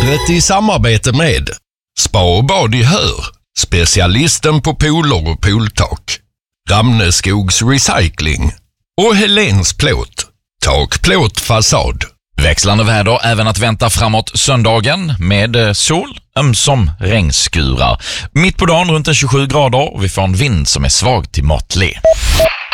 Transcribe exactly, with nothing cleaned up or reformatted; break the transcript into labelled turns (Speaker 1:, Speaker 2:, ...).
Speaker 1: Programmet i samarbete med Spa och bad i Hör, specialisten på pooler och pooltak, Ramneskogs Recycling och Helens Plåt, tak, plåt, fasad.
Speaker 2: Växlande väder även att vänta framåt söndagen med sol, ömsom regnskurar. Mitt på dagen runt en tjugosju grader och vi får en vind som är svag till måttlig.